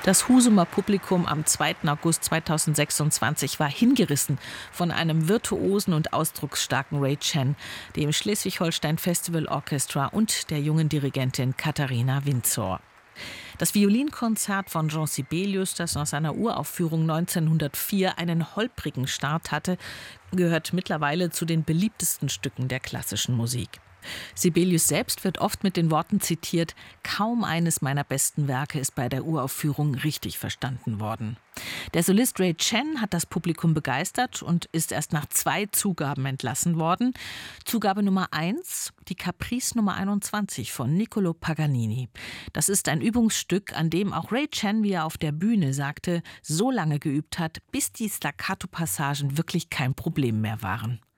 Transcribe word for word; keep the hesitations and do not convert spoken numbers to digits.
Das Husumer Publikum am zweiten August zweitausendsechsundzwanzig war hingerissen von einem virtuosen und ausdrucksstarken Ray Chen, dem Schleswig-Holstein Festival Orchestra und der jungen Dirigentin Katharina Windsor. Das Violinkonzert von Jean Sibelius, das aus seiner Uraufführung neunzehnhundertvier einen holprigen Start hatte, gehört mittlerweile zu den beliebtesten Stücken der klassischen Musik. Sibelius selbst wird oft mit den Worten zitiert: Kaum eines meiner besten Werke ist bei der Uraufführung richtig verstanden worden. Der Solist Ray Chen hat das Publikum begeistert und ist erst nach zwei Zugaben entlassen worden. Zugabe Nummer eins, die Caprice Nummer einundzwanzig von Niccolò Paganini. Das ist ein Übungsstück, an dem auch Ray Chen, wie er auf der Bühne sagte, so lange geübt hat, bis die Staccato-Passagen wirklich kein Problem mehr waren.